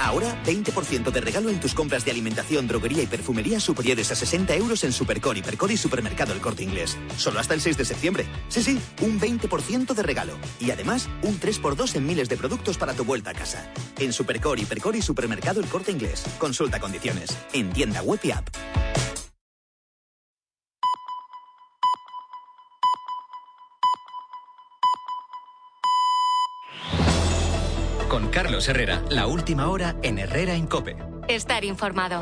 Ahora, 20% de regalo en tus compras de alimentación, droguería y perfumería superiores a 60 euros en Supercor, Hipercor y Supermercado El Corte Inglés. Solo hasta el 6 de septiembre. Sí, un 20% de regalo. Y además, un 3x2 en miles de productos para tu vuelta a casa. En Supercor, Hipercor y Supermercado El Corte Inglés. Consulta condiciones. En tienda web y app. Con Carlos Herrera, la última hora en Herrera en COPE. Estar informado.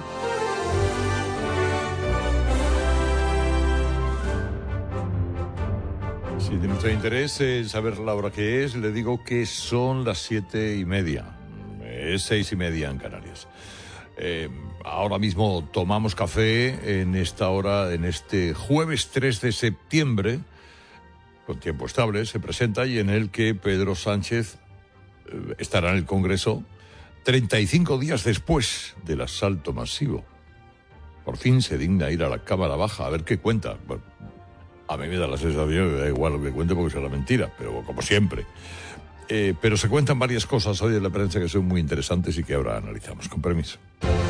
Si de nuestro interés es saber la hora que es, le digo que son las 7:30. Es 6:30 en Canarias. Ahora mismo tomamos café en esta hora, en este jueves 3 de septiembre, con tiempo estable, se presenta y en el que Pedro Sánchez estará en el Congreso 35 días después del asalto masivo. Por fin se digna ir a la Cámara Baja a ver qué cuenta. Bueno, a mí me da la sensación que da igual lo que cuente porque será mentira, pero como siempre. Pero se cuentan varias cosas hoy en la prensa que son muy interesantes y que ahora analizamos. Con permiso.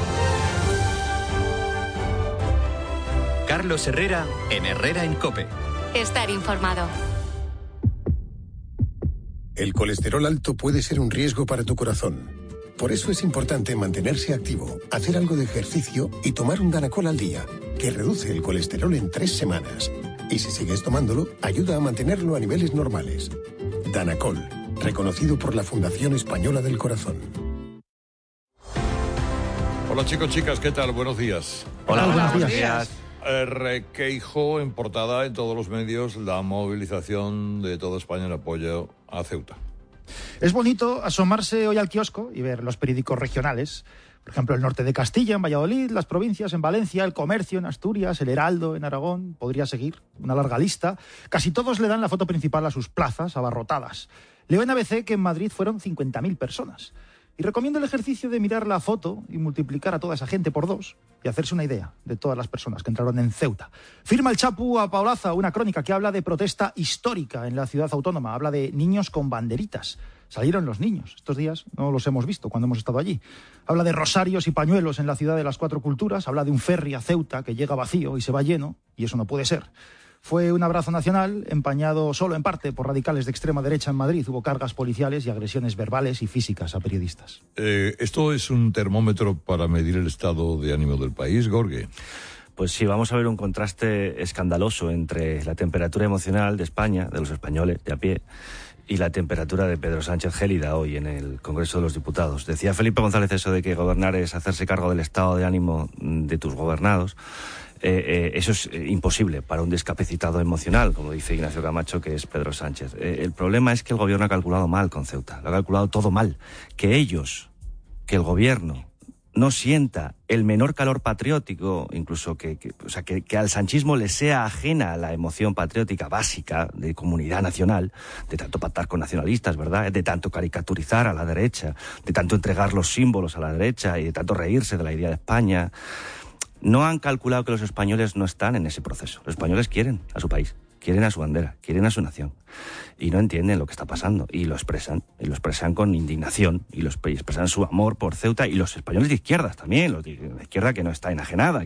Carlos Herrera en Herrera en COPE. Estar informado. El colesterol alto puede ser un riesgo para tu corazón. Por eso es importante mantenerse activo, hacer algo de ejercicio y tomar un Danacol al día, que reduce el colesterol en 3 semanas. Y si sigues tomándolo, ayuda a mantenerlo a niveles normales. Danacol, reconocido por la Fundación Española del Corazón. Hola chicos, chicas, ¿qué tal? Buenos días. Hola, buenos días. Requeijo en portada en todos los medios la movilización de toda España en apoyo a Ceuta. Es bonito asomarse hoy al kiosco y ver los periódicos regionales. Por ejemplo, el norte de Castilla, en Valladolid, las provincias en Valencia, el Comercio en Asturias, el Heraldo en Aragón. Podría seguir una larga lista. Casi todos le dan la foto principal a sus plazas abarrotadas. Leo en ABC que en Madrid fueron 50.000 personas. Y recomiendo el ejercicio de mirar la foto y multiplicar a toda esa gente por 2 y hacerse una idea de todas las personas que entraron en Ceuta. Firma el Chapu a Paolaza una crónica que habla de protesta histórica en la ciudad autónoma. Habla de niños con banderitas. Salieron los niños. Estos días no los hemos visto cuando hemos estado allí. Habla de rosarios y pañuelos en la ciudad de las 4 culturas. Habla de un ferry a Ceuta que llega vacío y se va lleno. Y eso no puede ser. Fue un abrazo nacional empañado solo en parte por radicales de extrema derecha en Madrid. Hubo cargas policiales y agresiones verbales y físicas a periodistas. ¿Esto es un termómetro para medir el estado de ánimo del país, Gorge? Pues sí, vamos a ver un contraste escandaloso entre la temperatura emocional de España, de los españoles de a pie, y la temperatura de Pedro Sánchez gélida hoy en el Congreso de los Diputados. Decía Felipe González eso de que gobernar es hacerse cargo del estado de ánimo de tus gobernados. Eso es imposible para un discapacitado emocional, como dice Ignacio Camacho, que es Pedro Sánchez. El problema es que el gobierno ha calculado mal con Ceuta, lo ha calculado todo mal. Que el gobierno no sienta el menor calor patriótico, incluso que al sanchismo le sea ajena la emoción patriótica básica de comunidad nacional, de tanto pactar con nacionalistas, ¿verdad? De tanto caricaturizar a la derecha, de tanto entregar los símbolos a la derecha y de tanto reírse de la idea de España. No han calculado que los españoles no están en ese proceso. Los españoles quieren a su país, quieren a su bandera, quieren a su nación. Y no entienden lo que está pasando. Y lo expresan con indignación. Y expresan su amor por Ceuta. Y los españoles de izquierdas también, los de izquierda que no está enajenada.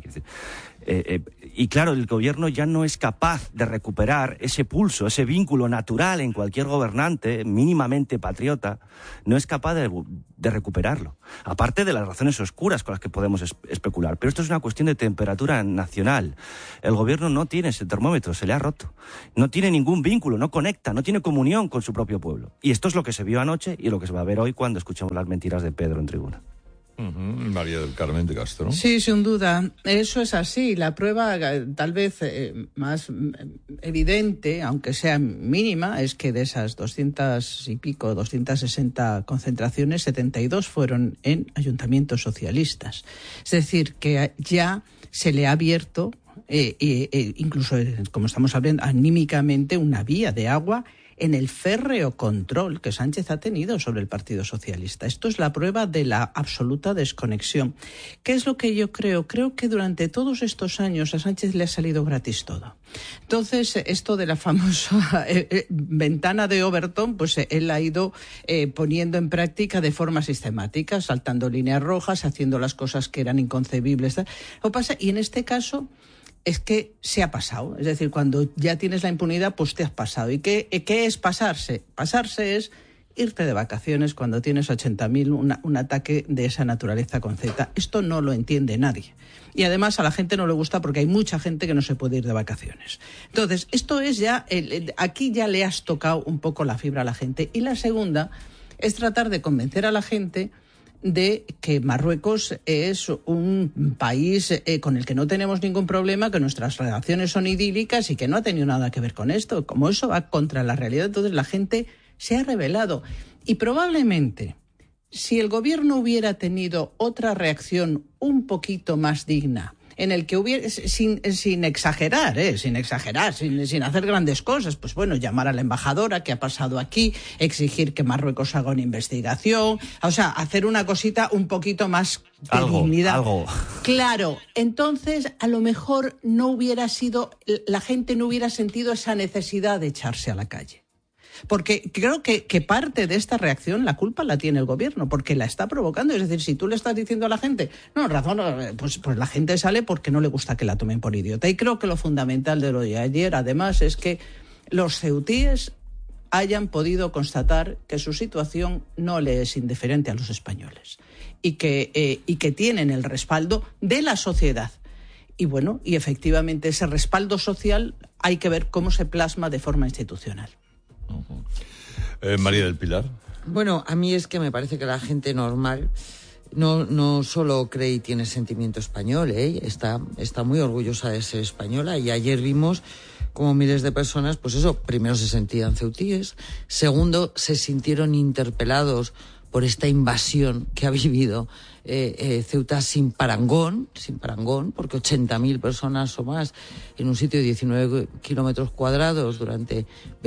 Y claro, el gobierno ya no es capaz de recuperar ese pulso, ese vínculo natural en cualquier gobernante mínimamente patriota. No es capaz de recuperarlo. Aparte de las razones oscuras con las que podemos especular. Pero esto es una cuestión de temperatura nacional. El gobierno no tiene ese termómetro, se le ha roto. No tiene ningún vínculo, no conecta, no tiene comunión con su propio pueblo. Y esto es lo que se vio anoche y lo que se va a ver hoy cuando escuchemos las mentiras de Pedro en tribuna. María del Carmen de Castro. Sí, sin duda. Eso es así. La prueba tal vez más evidente, aunque sea mínima, es que de esas 260 concentraciones, 72 fueron en ayuntamientos socialistas. Es decir, que ya se le ha abierto, incluso, como estamos hablando, anímicamente, una vía de agua en el férreo control que Sánchez ha tenido sobre el Partido Socialista. Esto es la prueba de la absoluta desconexión. ¿Qué es lo que yo creo? Creo que durante todos estos años a Sánchez le ha salido gratis todo. Entonces, esto de la famosa ventana de Overton, pues él ha ido poniendo en práctica de forma sistemática, saltando líneas rojas, haciendo las cosas que eran inconcebibles. Lo que pasa, y en este caso es que se ha pasado. Es decir, cuando ya tienes la impunidad, pues te has pasado. ¿Y qué es pasarse? Pasarse es irte de vacaciones cuando tienes 80.000, un ataque de esa naturaleza con Z. Esto no lo entiende nadie. Y además a la gente no le gusta porque hay mucha gente que no se puede ir de vacaciones. Entonces, esto es ya, aquí ya le has tocado un poco la fibra a la gente. Y la segunda es tratar de convencer a la gente de que Marruecos es un país con el que no tenemos ningún problema, que nuestras relaciones son idílicas y que no ha tenido nada que ver con esto. Como eso va contra la realidad, entonces la gente se ha rebelado. Y probablemente, si el gobierno hubiera tenido otra reacción un poquito más digna, en el que hubiera, sin exagerar, sin hacer grandes cosas, pues bueno, llamar a la embajadora, ¿qué ha pasado aquí?, exigir que Marruecos haga una investigación, o sea, hacer una cosita un poquito más de dignidad. Algo. Claro, entonces a lo mejor no hubiera sido, la gente no hubiera sentido esa necesidad de echarse a la calle. Porque creo que parte de esta reacción la culpa la tiene el gobierno, porque la está provocando. Es decir, si tú le estás diciendo a la gente, no, razón, pues la gente sale porque no le gusta que la tomen por idiota. Y creo que lo fundamental de lo de ayer, además, es que los ceutíes hayan podido constatar que su situación no le es indiferente a los españoles y que tienen el respaldo de la sociedad. Y bueno, y efectivamente ese respaldo social hay que ver cómo se plasma de forma institucional. María del Pilar. Bueno, a mí es que me parece que la gente normal no solo cree y tiene sentimiento español, está muy orgullosa de ser española, y ayer vimos como miles de personas, pues eso, primero se sentían ceutíes, segundo se sintieron interpelados por esta invasión que ha vivido Ceuta sin parangón, porque 80.000 personas o más en un sitio de 19 kilómetros cuadrados durante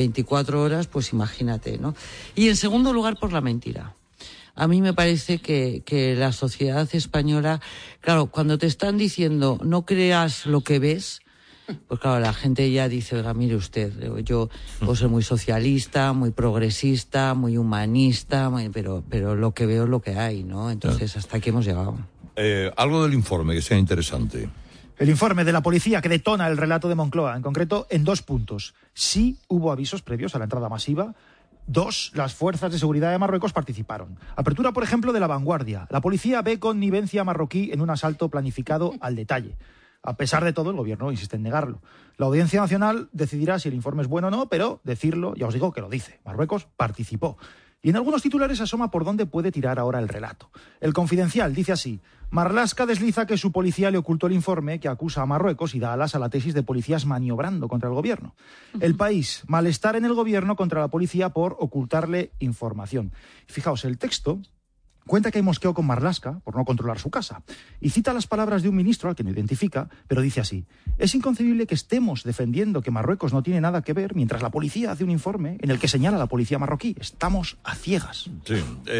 24 horas, pues imagínate, ¿no? Y en segundo lugar, por la mentira. A mí me parece que la sociedad española, claro, cuando te están diciendo no creas lo que ves, pues claro, la gente ya dice, oiga, mire usted, yo puedo ser muy socialista, muy progresista, muy humanista, pero lo que veo es lo que hay, ¿no? Entonces, hasta aquí hemos llegado. Algo del informe que sea interesante. El informe de la policía que detona el relato de Moncloa, en concreto, en 2 puntos. Sí hubo avisos previos a la entrada masiva. 2, las fuerzas de seguridad de Marruecos participaron. Apertura, por ejemplo, de La Vanguardia. La policía ve connivencia marroquí en un asalto planificado al detalle. A pesar de todo, el gobierno insiste en negarlo. La Audiencia Nacional decidirá si el informe es bueno o no, pero decirlo, ya os digo que lo dice. Marruecos participó. Y en algunos titulares asoma por dónde puede tirar ahora el relato. El Confidencial dice así: Marlaska desliza que su policía le ocultó el informe que acusa a Marruecos y da alas a la tesis de policías maniobrando contra el gobierno. El País: malestar en el gobierno contra la policía por ocultarle información. Fijaos, el texto cuenta que hay mosqueo con Marlaska por no controlar su casa. Y cita las palabras de un ministro al que no identifica, pero dice así: es inconcebible que estemos defendiendo que Marruecos no tiene nada que ver mientras la policía hace un informe en el que señala a la policía marroquí. Estamos a ciegas. Sí.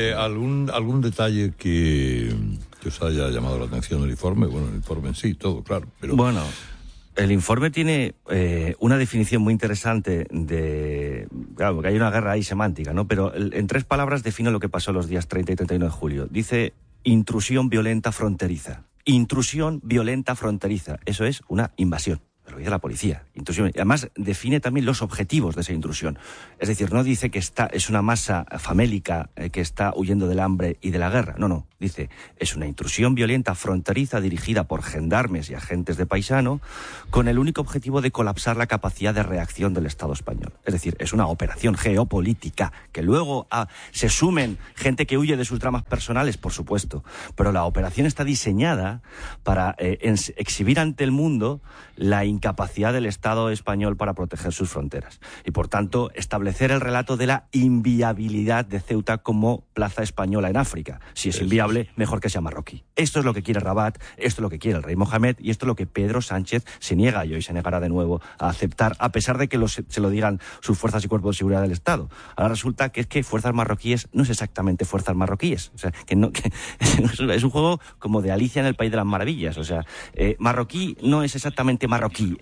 ¿Algún detalle que os haya llamado la atención del informe? Bueno, el informe en sí, todo, claro. Pero... Bueno, el informe tiene una definición muy interesante de... Claro, porque hay una guerra ahí semántica, ¿no? Pero en 3 palabras define lo que pasó los días 30 y 31 de julio. Dice intrusión violenta fronteriza. Intrusión violenta fronteriza. Eso es una invasión. Lo dice la policía, intrusión. Y además define también los objetivos de esa intrusión. Es decir, no dice que es una masa famélica que está huyendo del hambre y de la guerra. No. Dice, es una intrusión violenta fronteriza dirigida por gendarmes y agentes de paisano con el único objetivo de colapsar la capacidad de reacción del Estado español. Es decir, es una operación geopolítica que luego se sumen gente que huye de sus dramas personales, por supuesto. Pero la operación está diseñada para exhibir ante el mundo la incapacidad del Estado español para proteger sus fronteras. Y, por tanto, establecer el relato de la inviabilidad de Ceuta como plaza española en África. Si es inviable, mejor que sea marroquí. Esto es lo que quiere Rabat, esto es lo que quiere el rey Mohamed y esto es lo que Pedro Sánchez se niega, y hoy se negará de nuevo a aceptar, a pesar de que se lo digan sus fuerzas y cuerpos de seguridad del Estado. Ahora resulta que es que fuerzas marroquíes no es exactamente fuerzas marroquíes. O sea, que es un juego como de Alicia en el País de las Maravillas. O sea, marroquí no es exactamente marroquí.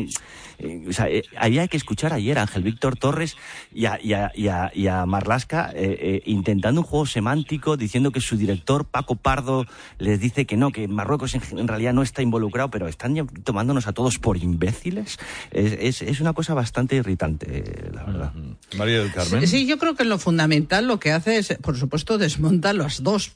Había que escuchar ayer a Ángel Víctor Torres y a Marlaska intentando un juego semántico, diciendo que su director Paco Pardo les dice que no, que Marruecos en realidad no está involucrado, pero están ya tomándonos a todos por imbéciles. Es una cosa bastante irritante, la verdad. María del Carmen. Sí, yo creo que lo fundamental lo que hace es, por supuesto, desmonta los dos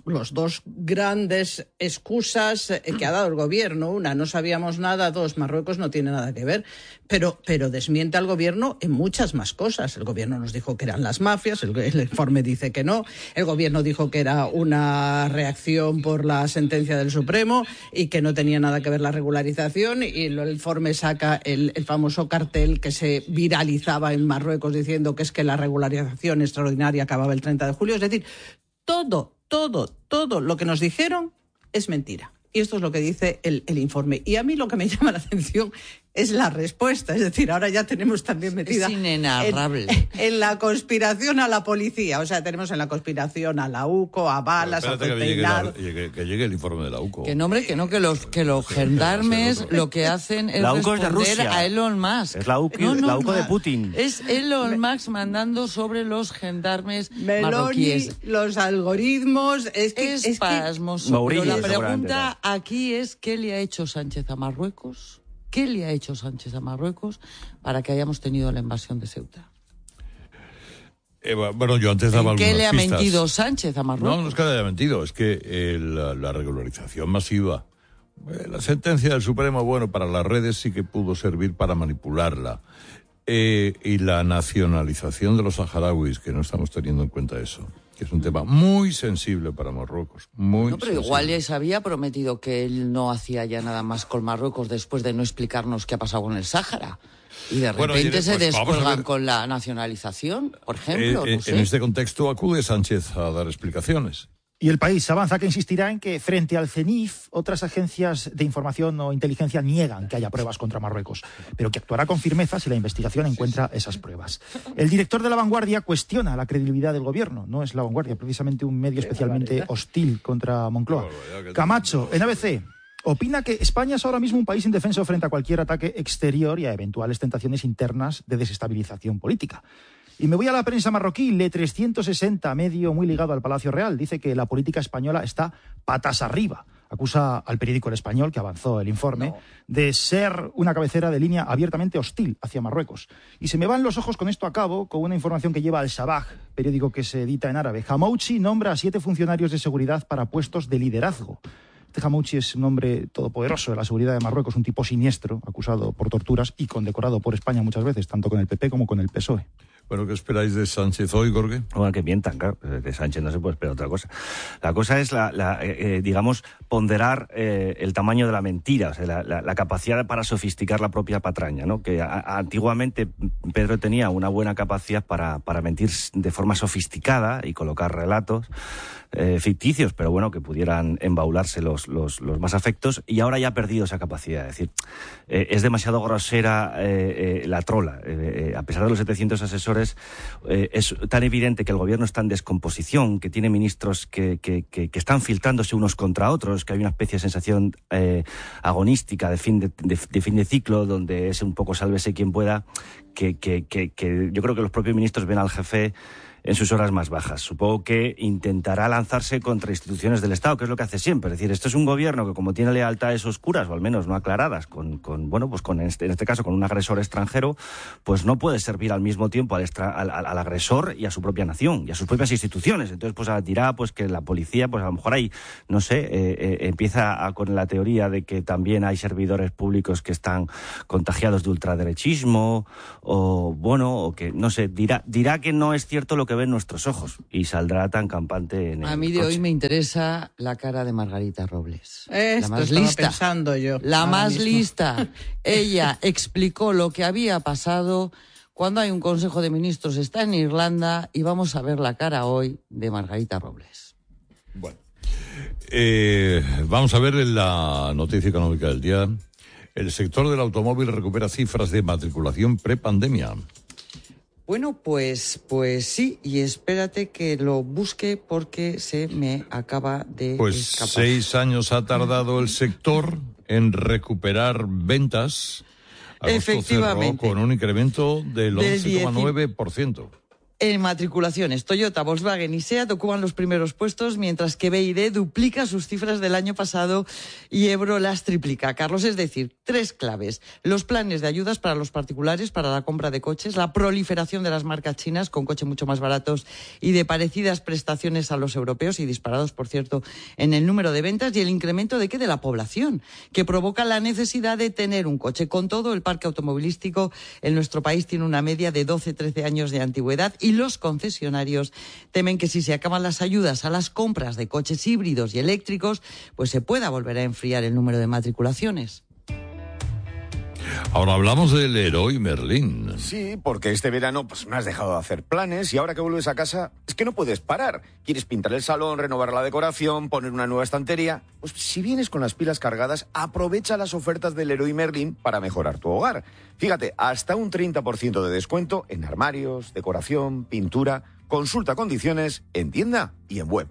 grandes excusas que ha dado el gobierno. Una, no sabíamos nada. Dos, Marruecos no tiene nada que ver. Pero desmiente al gobierno en muchas más cosas. El gobierno nos dijo que eran las mafias, el informe dice que no. El gobierno dijo que era una reacción por la sentencia del Supremo y que no tenía nada que ver la regularización, y el informe saca el famoso cartel que se viralizaba en Marruecos diciendo que es que la regularización extraordinaria acababa el 30 de julio. Es decir, todo lo que nos dijeron es mentira. Y esto es lo que dice el informe. Y a mí lo que me llama la atención es la respuesta. Es decir, ahora ya tenemos también metida... Es inenarrable. En la conspiración a la policía. O sea, tenemos en la conspiración a la UCO, a Balas, a Peinado... Que llegue el informe de la UCO. Que los gendarmes lo que hacen es responder a Elon Musk. Es la UCO de Putin. Es Elon Musk mandando sobre los gendarmes Meloni, marroquíes. Los algoritmos... Espasmos. Pero la pregunta aquí es, ¿qué le ha hecho Sánchez a Marruecos? ¿Qué le ha hecho Sánchez a Marruecos para que hayamos tenido la invasión de Ceuta? Bueno, yo antes daba algunas pistas. ¿Qué le ha mentido Sánchez a Marruecos? No es que le haya mentido, es que la regularización masiva, la sentencia del Supremo, bueno, para las redes sí que pudo servir para manipularla. Y la nacionalización de los saharauis, que no estamos teniendo en cuenta eso, que es un tema muy sensible para Marruecos, muy pero sensible. Igual les había prometido que él no hacía ya nada más con Marruecos después de no explicarnos qué ha pasado con el Sáhara. Y de repente se descuelgan con la nacionalización, por ejemplo. No sé. En este contexto acude Sánchez a dar explicaciones. Y el país avanza que insistirá en que frente al CENIF otras agencias de información o inteligencia niegan que haya pruebas contra Marruecos, pero que actuará con firmeza si la investigación encuentra esas pruebas. El director de La Vanguardia cuestiona la credibilidad del gobierno. No es La Vanguardia precisamente un medio especialmente hostil contra Moncloa. Camacho, en ABC, opina que España es ahora mismo un país indefenso frente a cualquier ataque exterior y a eventuales tentaciones internas de desestabilización política. Y me voy a la prensa marroquí, Le 360, medio muy ligado al Palacio Real. Dice que la política española está patas arriba. Acusa al periódico El Español, que avanzó el informe, de ser una cabecera de línea abiertamente hostil hacia Marruecos. Y se me van los ojos, con esto a cabo, con una información que lleva Al Sabah, periódico que se edita en árabe. Hamouchi nombra a 7 funcionarios de seguridad para puestos de liderazgo. Este Hamouchi es un hombre todopoderoso de la seguridad de Marruecos, un tipo siniestro, acusado por torturas y condecorado por España muchas veces, tanto con el PP como con el PSOE. Bueno, ¿qué esperáis de Sánchez hoy, Jorge? Bueno, que mientan, claro. De Sánchez no se puede esperar otra cosa. La cosa es, digamos, ponderar el tamaño de la mentira, o sea, la capacidad para sofisticar la propia patraña, ¿no? Que antiguamente Pedro tenía una buena capacidad para mentir de forma sofisticada y colocar relatos ficticios, pero bueno, que pudieran embaularse los más afectos, y ahora ya ha perdido esa capacidad. Es decir, es demasiado grosera la trola. A pesar de los 700 asesores, es tan evidente que el gobierno está en descomposición, que tiene ministros que están filtrándose unos contra otros, que hay una especie de sensación agonística de fin de ciclo, donde es un poco sálvese quien pueda, que yo creo que los propios ministros ven al jefe en sus horas más bajas. Supongo que intentará lanzarse contra instituciones del Estado, que es lo que hace siempre. Es decir, esto es un gobierno que, como tiene lealtades oscuras, o al menos no aclaradas, en este caso con un agresor extranjero, pues no puede servir al mismo tiempo al agresor y a su propia nación, y a sus propias instituciones. Entonces, pues dirá pues que la policía, pues a lo mejor ahí, no sé, empieza con la teoría de que también hay servidores públicos que están contagiados de ultraderechismo, o que, no sé, dirá que no es cierto lo que ven nuestros ojos y saldrá tan campante en el A mí de coche. hoy me interesa la cara de Margarita Robles. Esto la más estaba lista. pensando yo. La ahora más mismo. lista. Ella explicó lo que había pasado cuando hay un Consejo de Ministros, está en Irlanda, y vamos a ver la cara hoy de Margarita Robles. Bueno, vamos a ver la noticia económica del día. El sector del automóvil recupera cifras de matriculación prepandemia. Bueno, pues sí, y espérate que lo busque porque se me acaba de Pues escapar. 6 años ha tardado el sector en recuperar ventas. Agosto Efectivamente. cerró con un incremento del Del 11,9%. En matriculaciones, Toyota, Volkswagen y SEAT ocupan los primeros puestos, mientras que BYD duplica sus cifras del año pasado y Ebro las triplica. Carlos, es decir, 3 claves. Los planes de ayudas para los particulares para la compra de coches, la proliferación de las marcas chinas con coches mucho más baratos y de parecidas prestaciones a los europeos y disparados, por cierto, en el número de ventas, y el incremento de la población, que provoca la necesidad de tener un coche. Con todo, el parque automovilístico en nuestro país tiene una media de 12-13 años de antigüedad, y los concesionarios temen que si se acaban las ayudas a las compras de coches híbridos y eléctricos, pues se pueda volver a enfriar el número de matriculaciones. Ahora hablamos del Leroy Merlin. Sí, porque este verano pues me has dejado de hacer planes y ahora que vuelves a casa es que no puedes parar. Quieres pintar el salón, renovar la decoración, poner una nueva estantería. Pues si vienes con las pilas cargadas, aprovecha las ofertas del Leroy Merlin para mejorar tu hogar. Fíjate, hasta un 30% de descuento en armarios, decoración, pintura. Consulta condiciones en tienda y en web.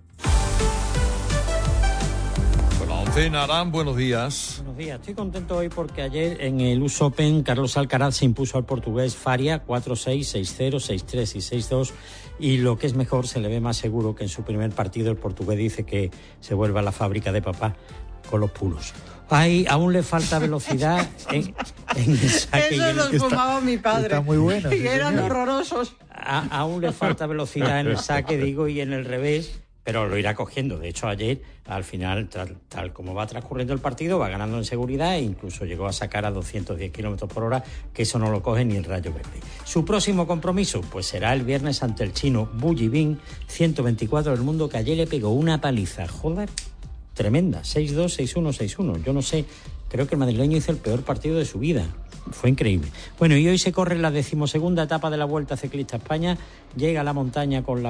Narán, buenos días. Buenos días. Estoy contento hoy porque ayer en el US Open Carlos Alcaraz se impuso al portugués Faria 4-6, 6-0, 6-3 y 6-2, y lo que es mejor, se le ve más seguro que en su primer partido el portugués dice que se vuelve a la fábrica de papá con los pulos. Aún le falta velocidad en el saque. Eso los fumaba mi padre. Está muy bueno. Y eran horrorosos. Aún le falta velocidad en el saque, digo, y en el revés, pero lo irá cogiendo. De hecho, ayer, al final, tal como va transcurriendo el partido, va ganando en seguridad e incluso llegó a sacar a 210 kilómetros por hora, que eso no lo coge ni el Rayo Verde. Su próximo compromiso, pues será el viernes ante el chino Bu Yibing, 124 del mundo, que ayer le pegó una paliza, joder, tremenda, 6-2, 6-1, 6-1. Yo no sé, creo que el madrileño hizo el peor partido de su vida. Fue increíble. Bueno, y hoy se corre la 12ª etapa de la Vuelta Ciclista a España. Llega a la montaña con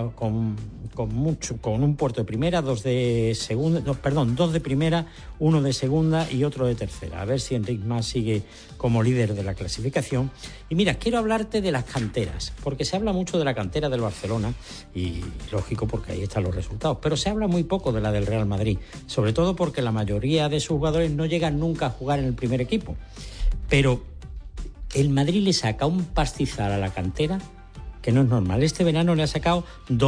un puerto de primera, dos de primera, uno de segunda y otro de tercera. A ver si Enric Mas sigue como líder de la clasificación. Y mira, quiero hablarte de las canteras, porque se habla mucho de la cantera del Barcelona, y lógico, porque ahí están los resultados, pero se habla muy poco de la del Real Madrid, sobre todo porque la mayoría de sus jugadores no llegan nunca a jugar en el primer equipo. Pero el Madrid le saca un pastizal a la cantera que no es normal. Este verano le ha sacado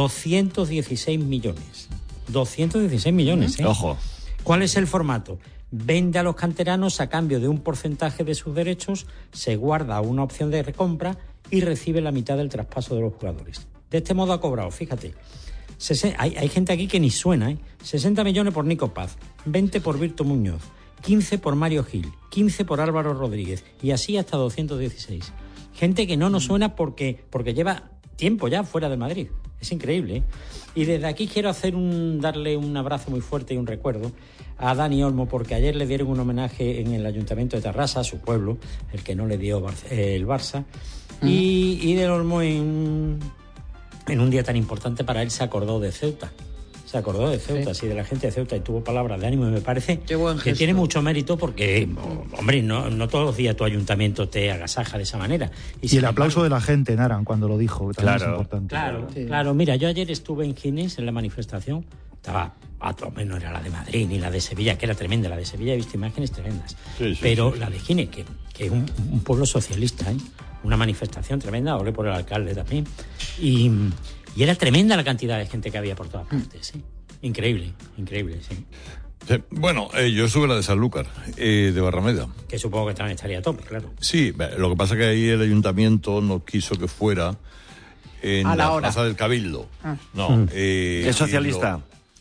216 millones. 216 millones, ¿eh? Ojo. ¿Cuál es el formato? Vende a los canteranos a cambio de un porcentaje de sus derechos, se guarda una opción de recompra y recibe la mitad del traspaso de los jugadores. De este modo ha cobrado, fíjate. Hay gente aquí que ni suena, ¿eh? 60 millones por Nico Paz, 20 por Virtu Muñoz, 15 por Mario Gil, 15 por Álvaro Rodríguez, y así hasta 216. Gente que no nos suena porque lleva tiempo ya fuera de Madrid. Es increíble, ¿eh? Y desde aquí quiero darle un abrazo muy fuerte y un recuerdo a Dani Olmo, porque ayer le dieron un homenaje en el Ayuntamiento de Tarrasa, su pueblo, el que no le dio el Barça, y del Olmo en un día tan importante para él se acordó de Ceuta. Se acordó de Ceuta, sí, de la gente de Ceuta, y tuvo palabras de ánimo, y me parece que tiene mucho mérito porque, hombre, no todos los días tu ayuntamiento te agasaja de esa manera. Y el aplauso de la gente, Naran, cuando lo dijo, que también es importante. Claro. Mira, yo ayer estuve en Gines, en la manifestación, estaba, no era la de Madrid ni la de Sevilla, que era tremenda. La de Sevilla he visto imágenes tremendas. Pero la de Gines, que es un pueblo socialista, ¿eh? Una manifestación tremenda, hablé por el alcalde también, y era tremenda la cantidad de gente que había por todas partes, ¿eh? Increíble, sí. Bueno, yo estuve en la de Sanlúcar, de Barrameda. Que supongo que también estaría a tope, claro. Sí, lo que pasa es que ahí el ayuntamiento no quiso que fuera en la plaza del Cabildo. No. ¿Es socialista?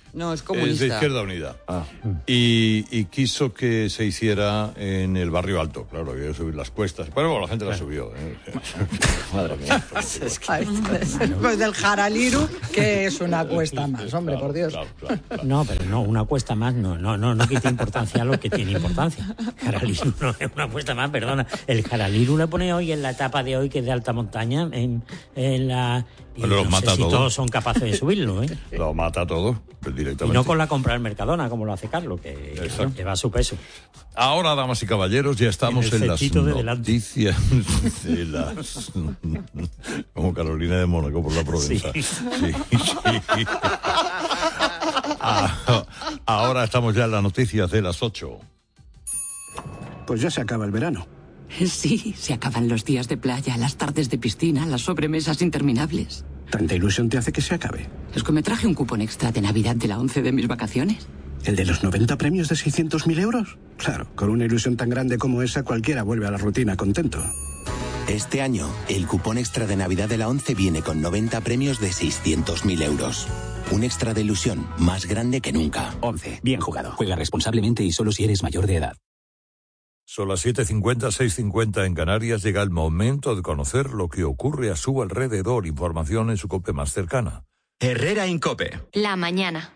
No, es Es comunista. de Izquierda Unida. Y quiso que se hiciera en el barrio alto. Claro, había que subir las cuestas. Pero bueno, la gente la subió. Madre mía. Después del Jaraliru, que es una cuesta más, hombre, por Dios. No, pero no, una cuesta más no quita importancia a lo que tiene importancia. Jaraliru no es una cuesta más, perdona. El Jaraliru le pone hoy en la etapa de hoy, que es de alta montaña, en la... Y Pero no mata sé si todo. todos son capaces de subirlo, ¿eh? Lo mata todo, Y directamente. no con la compra del Mercadona, como lo hace Carlos, que va a su peso. Ahora, damas y caballeros, ya estamos En el en las cestito de delante. noticias de las... Como Carolina de Mónaco por la Provenza. Sí. Sí. Ahora estamos ya en las noticias de las 8. Pues ya se acaba el verano. Sí, se acaban los días de playa, las tardes de piscina, las sobremesas interminables. ¿Tanta ilusión te hace que se acabe? Es que me traje un cupón extra de Navidad de la 11 de mis vacaciones. ¿El de los 90 premios de 600.000 euros? Claro, con una ilusión tan grande como esa, cualquiera vuelve a la rutina contento. Este año, el cupón extra de Navidad de la 11 viene con 90 premios de 600.000 euros. Un extra de ilusión más grande que nunca. 11. Bien jugado. Juega responsablemente y solo si eres mayor de edad. Son las 7:50, 6:50 en Canarias. Llega el momento de conocer lo que ocurre a su alrededor. Información en su COPE más cercana. Herrera Incope. La mañana.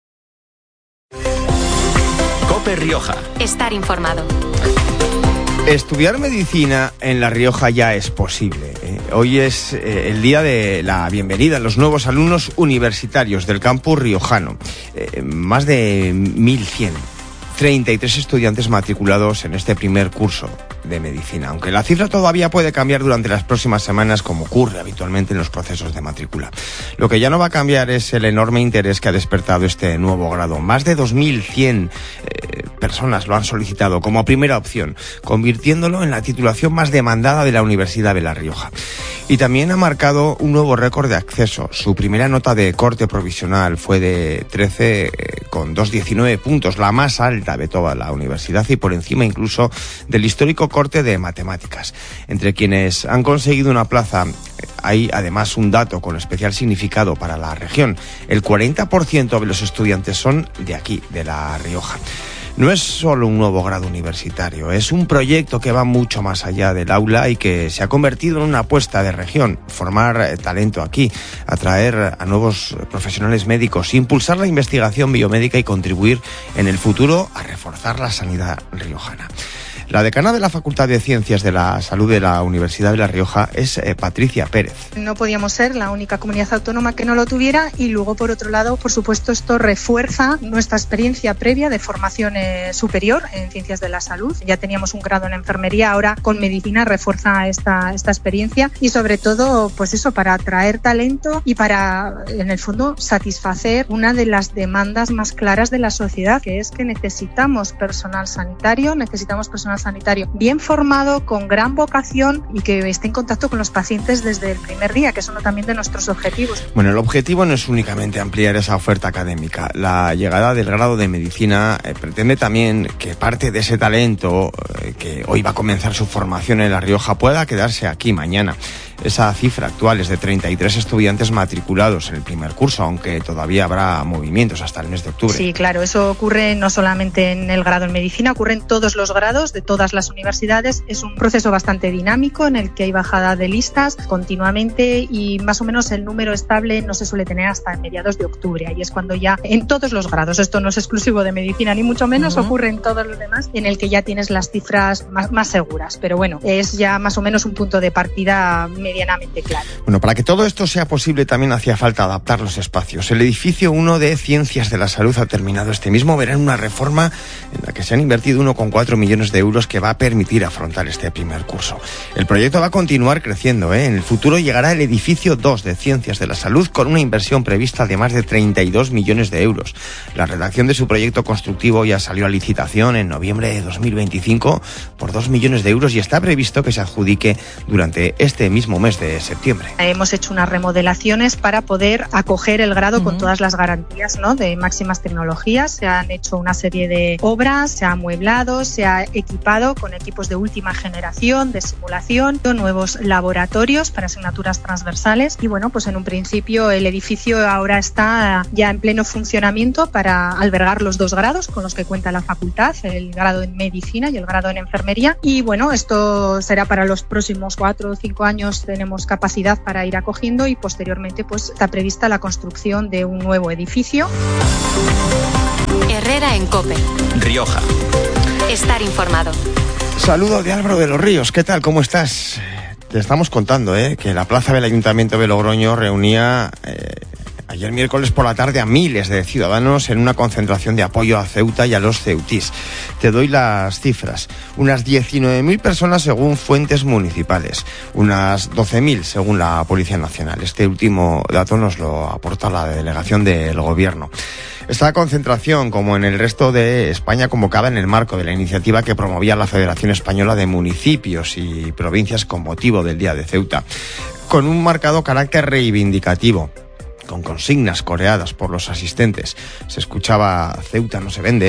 COPE Rioja. Estar informado. Estudiar medicina en La Rioja ya es posible. Hoy es el día de la bienvenida a los nuevos alumnos universitarios del campus riojano. Más de 1.100. 33 estudiantes matriculados en este primer curso de medicina, aunque la cifra todavía puede cambiar durante las próximas semanas, como ocurre habitualmente en los procesos de matrícula. Lo que ya no va a cambiar es el enorme interés que ha despertado este nuevo grado. Más de 2.100 personas lo han solicitado como primera opción, convirtiéndolo en la titulación más demandada de la Universidad de La Rioja. Y también ha marcado un nuevo récord de acceso. Su primera nota de corte provisional fue de 13 con 2,19 puntos, la más alta de toda la universidad y por encima incluso del histórico corte de matemáticas. Entre quienes han conseguido una plaza hay además un dato con especial significado para la región. El 40% de los estudiantes son de aquí, de La Rioja. No es solo un nuevo grado universitario, es un proyecto que va mucho más allá del aula y que se ha convertido en una apuesta de región. Formar talento aquí, atraer a nuevos profesionales médicos, impulsar la investigación biomédica y contribuir en el futuro a reforzar la sanidad riojana. La decana de la Facultad de Ciencias de la Salud de la Universidad de La Rioja es Patricia Pérez. No podíamos ser la única comunidad autónoma que no lo tuviera y luego, por otro lado, por supuesto, esto refuerza nuestra experiencia previa de formación superior en Ciencias de la Salud. Ya teníamos un grado en enfermería, ahora con medicina refuerza esta experiencia y sobre todo, pues eso, para atraer talento y para, en el fondo, satisfacer una de las demandas más claras de la sociedad, que es que necesitamos personal sanitario bien formado, con gran vocación y que esté en contacto con los pacientes desde el primer día, que es uno también de nuestros objetivos. Bueno, el objetivo no es únicamente ampliar esa oferta académica. La llegada del grado de medicina pretende también que parte de ese talento que hoy va a comenzar su formación en La Rioja pueda quedarse aquí mañana. Esa cifra actual es de 33 estudiantes matriculados en el primer curso, aunque todavía habrá movimientos hasta el mes de octubre. Sí, claro, eso ocurre no solamente en el grado en medicina, ocurre en todos los grados de todas las universidades. Es un proceso bastante dinámico en el que hay bajada de listas continuamente y más o menos el número estable no se suele tener hasta mediados de octubre. Ahí es cuando ya en todos los grados, esto no es exclusivo de medicina ni mucho menos, ocurre en todos los demás, en el que ya tienes las cifras más seguras. Pero bueno, es ya más o menos un punto de partida medianamente claro. Bueno, para que todo esto sea posible también hacía falta adaptar los espacios. El edificio 1 de Ciencias de la Salud ha terminado este mismo verano una reforma en la que se han invertido 1,4 millones de euros que va a permitir afrontar este primer curso. El proyecto va a continuar creciendo, En el futuro llegará el edificio 2 de Ciencias de la Salud con una inversión prevista de más de 32 millones de euros. La redacción de su proyecto constructivo ya salió a licitación en noviembre de 2025 por 2 millones de euros y está previsto que se adjudique durante este mismo próximo mes de septiembre. Hemos hecho unas remodelaciones para poder acoger el grado con todas las garantías, ¿no?, de máximas tecnologías. Se han hecho una serie de obras, se ha amueblado, se ha equipado con equipos de última generación, de simulación, nuevos laboratorios para asignaturas transversales y bueno, pues en un principio el edificio ahora está ya en pleno funcionamiento para albergar los 2 grados con los que cuenta la facultad, el grado en medicina y el grado en enfermería, y bueno, esto será para los próximos 4 o 5 años. Tenemos capacidad para ir acogiendo y posteriormente pues está prevista la construcción de un nuevo edificio. Herrera en COPE. Rioja. Estar informado. Saludo de Álvaro de los Ríos. ¿Qué tal? ¿Cómo estás? Te estamos contando que la plaza del Ayuntamiento de Logroño reunía ayer miércoles por la tarde a miles de ciudadanos en una concentración de apoyo a Ceuta y a los ceutís. Te doy las cifras. Unas 19.000 personas según fuentes municipales, unas 12.000 según la Policía Nacional. Este último dato nos lo aporta la delegación del Gobierno. Esta concentración, como en el resto de España, convocada en el marco de la iniciativa que promovía la Federación Española de Municipios y Provincias con motivo del Día de Ceuta, con un marcado carácter reivindicativo, con consignas coreadas por los asistentes. Se escuchaba "Ceuta no se vende",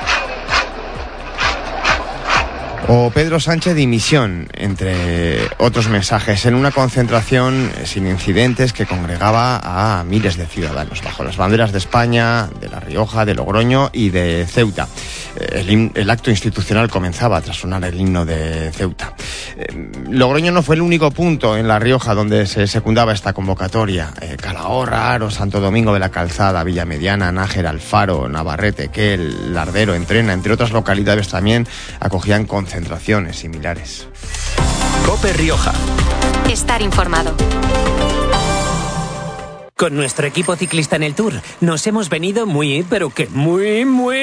o Pedro Sánchez dimisión, entre otros mensajes, en una concentración sin incidentes que congregaba a miles de ciudadanos bajo las banderas de España, de La Rioja, de Logroño y de Ceuta. El acto institucional comenzaba tras sonar el himno de Ceuta. Logroño no fue el único punto en La Rioja donde se secundaba esta convocatoria. Calahorra, Aro, Santo Domingo de la Calzada, Villa Mediana, Nájera, Alfaro, Navarrete, Quel, Lardero, Entrena, entre otras localidades también acogían concentraciones similares. COPE Rioja. Estar informado. Con nuestro equipo ciclista en el Tour nos hemos venido muy, pero que muy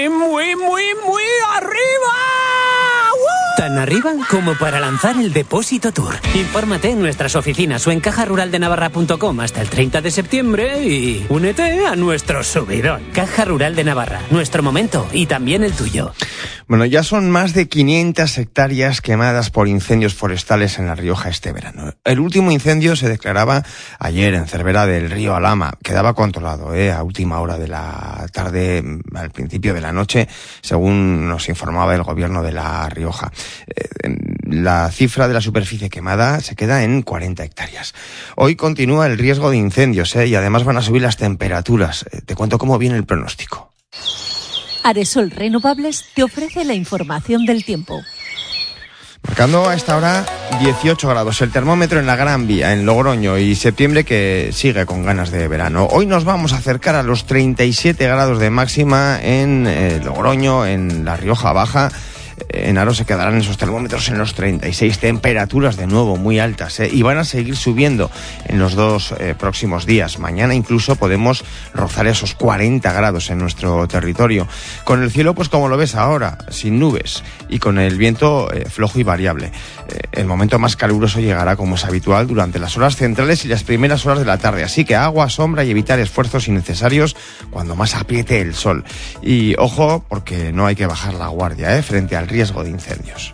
arriba. ¡Woo! Tan arriba como para lanzar el Depósito Tour. Infórmate en nuestras oficinas o en cajaruraldenavarra.com hasta el 30 de septiembre y únete a nuestro subidón. Caja Rural de Navarra, nuestro momento y también el tuyo. Bueno, ya son más de 500 hectáreas quemadas por incendios forestales en La Rioja este verano. El último incendio se declaraba ayer en Cervera del Río Alhama. Quedaba controlado a última hora de la tarde, al principio de la noche, según nos informaba el Gobierno de La Rioja. La cifra de la superficie quemada se queda en 40 hectáreas. Hoy continúa el riesgo de incendios y además van a subir las temperaturas. Te cuento cómo viene el pronóstico. Aresol Renovables te ofrece la información del tiempo. Marcando a esta hora 18 grados el termómetro en la Gran Vía, en Logroño, y septiembre que sigue con ganas de verano. Hoy nos vamos a acercar a los 37 grados de máxima en Logroño, en La Rioja Baja. En Aro se quedarán esos termómetros en los 36, temperaturas de nuevo muy altas y van a seguir subiendo en los 2 próximos días. Mañana incluso podemos rozar esos 40 grados en nuestro territorio, con el cielo pues como lo ves ahora, sin nubes y con el viento flojo y variable. El momento más caluroso llegará, como es habitual, durante las horas centrales y las primeras horas de la tarde, así que agua, sombra y evitar esfuerzos innecesarios cuando más apriete el sol. Y ojo, porque no hay que bajar la guardia frente al riesgo de incendios.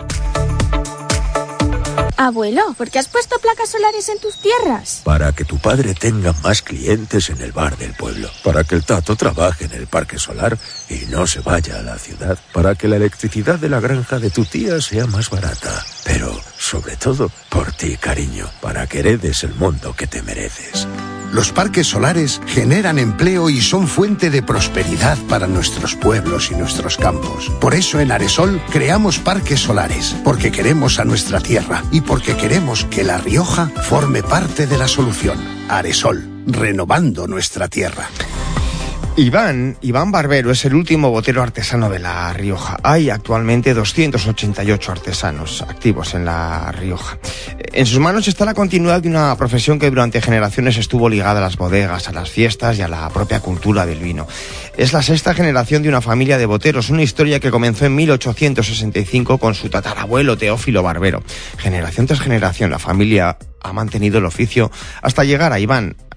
Abuelo, ¿por qué has puesto placas solares en tus tierras? Para que tu padre tenga más clientes en el bar del pueblo. Para que el Tato trabaje en el parque solar y no se vaya a la ciudad. Para que la electricidad de la granja de tu tía sea más barata. Pero, sobre todo, por ti, cariño. Para que heredes el mundo que te mereces. Los parques solares generan empleo y son fuente de prosperidad para nuestros pueblos y nuestros campos. Por eso en Aresol creamos parques solares, porque queremos a nuestra tierra y porque queremos que La Rioja forme parte de la solución. Aresol, renovando nuestra tierra. Iván Barbero es el último botero artesano de La Rioja. Hay actualmente 288 artesanos activos en La Rioja. En sus manos está la continuidad de una profesión que durante generaciones estuvo ligada a las bodegas, a las fiestas y a la propia cultura del vino. Es la 6ª generación de una familia de boteros, una historia que comenzó en 1865 con su tatarabuelo Teófilo Barbero. Generación tras generación, la familia ha mantenido el oficio hasta llegar a Iván,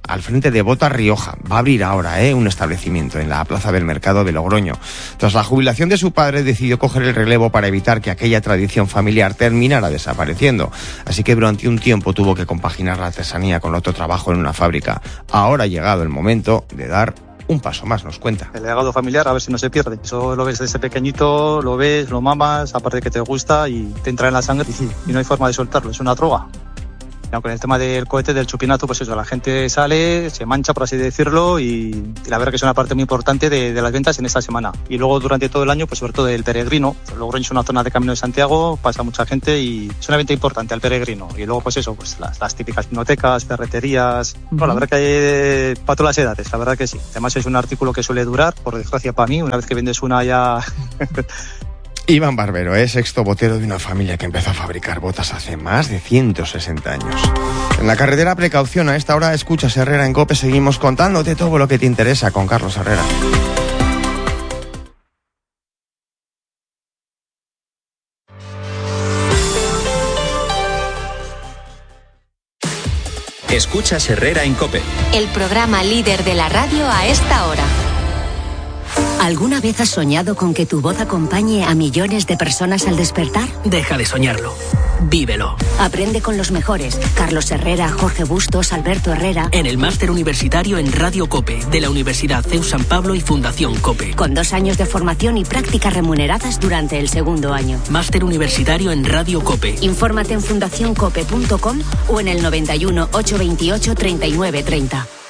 al frente de Bota Rioja. Va a abrir ahora un establecimiento en la plaza del mercado de Logroño. Tras la jubilación de su padre, decidió coger el relevo para evitar que aquella tradición familiar terminara desapareciendo. Así que durante un tiempo tuvo que compaginar la artesanía con otro trabajo en una fábrica. Ahora ha llegado el momento de dar un paso más, nos cuenta. El legado familiar, a ver si no se pierde. Eso lo ves desde pequeñito, lo ves, lo mamas, aparte que te gusta y te entra en la sangre y no hay forma de soltarlo, es una droga. Con el tema del cohete, del chupinazo, pues eso, la gente sale, se mancha, por así decirlo, y la verdad que es una parte muy importante de las ventas en esta semana. Y luego durante todo el año, pues sobre todo el peregrino. Logroño es una zona de Camino de Santiago, pasa mucha gente y es una venta importante al peregrino. Y luego pues eso, pues las típicas vinotecas, ferreterías, la verdad que hay para todas las edades, la verdad que sí. Además es un artículo que suele durar, por desgracia para mí, una vez que vendes una ya... Iván Barbero es sexto botero de una familia que empezó a fabricar botas hace más de 160 años. En la carretera, precaución, a esta hora escuchas Herrera en COPE, seguimos contándote todo lo que te interesa con Carlos Herrera. Escuchas Herrera en COPE. El programa líder de la radio a esta hora. ¿Alguna vez has soñado con que tu voz acompañe a millones de personas al despertar? Deja de soñarlo. Vívelo. Aprende con los mejores. Carlos Herrera, Jorge Bustos, Alberto Herrera. En el máster universitario en Radio COPE de la Universidad CEU San Pablo y Fundación COPE. Con 2 años de formación y prácticas remuneradas durante el segundo año. Máster universitario en Radio COPE. Infórmate en fundacioncope.com o en el 91 828 39 30.